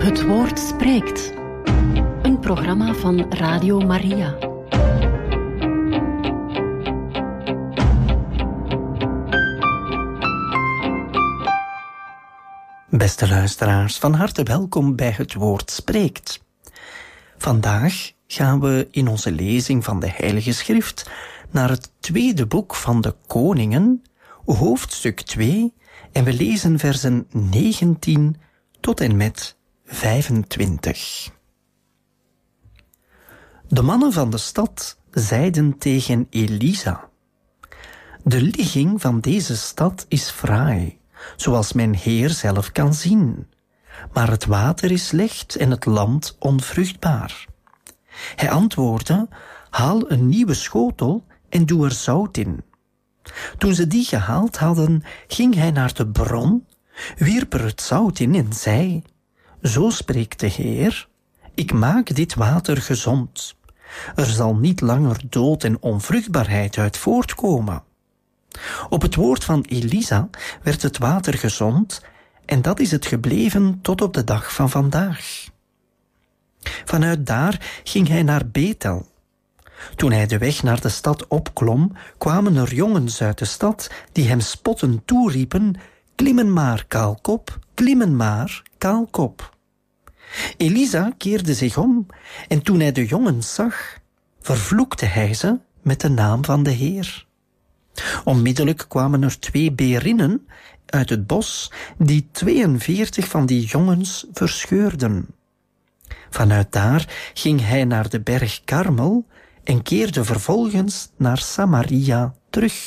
Het woord spreekt. Een programma van Radio Maria. Beste luisteraars, van harte welkom bij Het Woord Spreekt. Vandaag gaan we in onze lezing van de Heilige Schrift naar het tweede boek van de Koningen, hoofdstuk 2, en we lezen versen 19 tot en met 25. De mannen van de stad zeiden tegen Elisa: de ligging van deze stad is fraai, zoals mijn Heer zelf kan zien. Maar het water is slecht en het land onvruchtbaar. Hij antwoordde: haal een nieuwe schotel en doe er zout in. Toen ze die gehaald hadden, ging hij naar de bron, wierp er het zout in en zei: zo spreekt de Heer, ik maak dit water gezond. Er zal niet langer dood en onvruchtbaarheid uit voortkomen. Op het woord van Elisa werd het water gezond en dat is het gebleven tot op de dag van vandaag. Vanuit daar ging hij naar Bethel. Toen hij de weg naar de stad opklom, kwamen er jongens uit de stad die hem spottend toeriepen: klimmen maar, kaalkop, klimmen maar, kaalkop. Elisa keerde zich om en toen hij de jongens zag, vervloekte hij ze met de naam van de Heer. Onmiddellijk kwamen er 2 berinnen uit het bos die 42 van die jongens verscheurden. Vanuit daar ging hij naar de berg Karmel en keerde vervolgens naar Samaria terug.